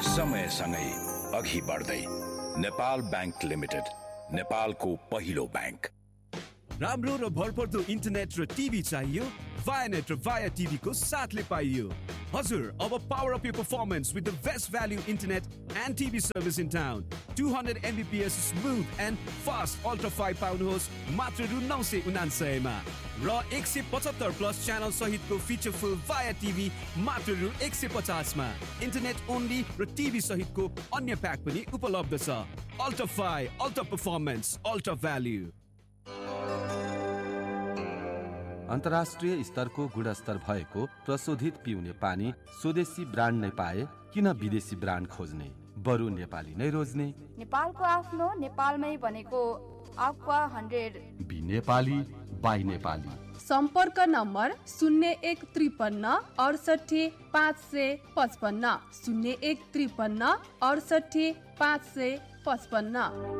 समयसँगै अघि बढ्दै नेपाल ब्याङ्क लिमिटेड, नेपालको पहिलो ब्याङ्क। राम्रो र भरपर्दो इन्टरनेट र टिभी चाहियो? Vianet र Via TV को साथले पाइयो। हजुर, अब power up your performance with the best value internet and TV service in town. 200 Mbps smooth and fast ultra 5 पाउनुहोस् मात्र रु 999 मा र 175 प्लस च्यानल सहितको फिचर फुल Via TV मात्र रु 150 मा। इन्टरनेट ओन्ली र टिभी सहितको अन्य प्याक पनि उपलब्ध छ। Ultra 5, ultra performance, ultra value। अन्तर्राष्ट्रिय स्तरको गुणस्तर भएको प्रशोधित पिउने पानी स्वदेशी ब्रान्ड नै पाए किन विदेशी ब्रान्ड खोज्ने? बरु नेपाली नै रोज्ने। नेपालको आफ्नो नेपालमै बनेको aqua 100 be Nepali by Nepali. सम्पर्क नम्बर 0153 68 555 0153 68 555।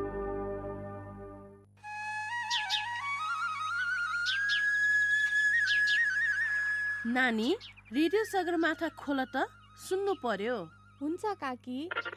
नानी, रेडियो सगरमाथा खोल त, सुन्नु पर्यो। हुन्छ काकी।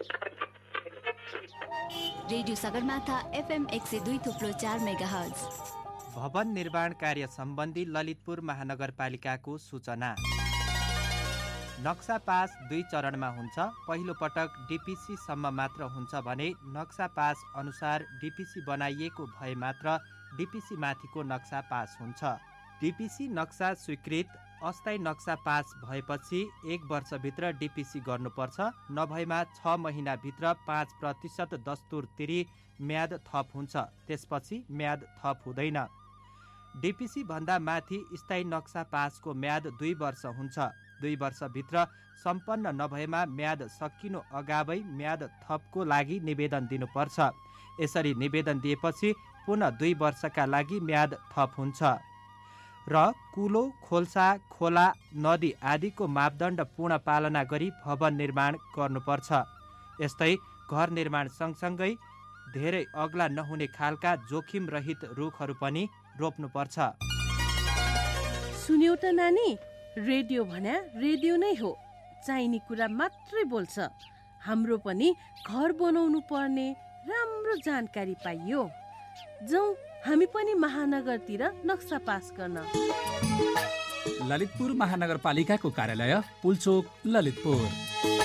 Radio Sagarmatha FM 102.4 megahertz. भवन निर्माण कार्य सम्बन्धी ललितपुर महानगरपालिकाको सूचना। नक्सा पास 2 चरणमा हुन्छ। पहिलो पटक डिपिसी सम्म मात्र हुन्छ भने नक्सा पास अनुसार डिपिसी बनाइएको भए मात्र डिपिसी माथिको नक्सा पास हुन्छ। डिपिसी नक्सा स्वीकृत अस्थायी नक्सा पास भएपछि 1 वर्षभित्र डिपिसी गर्नुपर्छ। नभएमा 6 महिनाभित्र 5% दस्तुर तिरी म्याद थप हुन्छ। त्यसपछि म्याद थप हुँदैन। डिपिसी भन्दा माथि स्थायी नक्सा पासको म्याद 2 वर्ष हुन्छ। 2 वर्षभित्र सम्पन्न नभएमा म्याद सकिनु अगावै म्याद थपको लागि निवेदन दिनुपर्छ। यसरी निवेदन दिएपछि पुनः 2 वर्षका लागि म्याद थप हुन्छ। र कुलो, खोल्सा, खोला, नदी आदिको मापदण्ड पूर्ण पालना गरी भवन निर्माण गर्नुपर्छ। यस्तै घर निर्माण सँगसँगै धेरै अग्ला नहुने खालका जोखिम रहित रुखहरू पनि रोप्नुपर्छ। सुन्यौ त नानी, रेडियो भन्या रेडियो नै हो, चाहिने कुरा मात्रै बोल्छ। हाम्रो पनि घर बनाउनु पर्ने राम्रो जानकारी पाइयो। जाउँ हामी पनि महानगरतिर नक्सा पास गर्न। ललितपुर महानगरपालिकाको कार्यालय पुल्चोक, ललितपुर।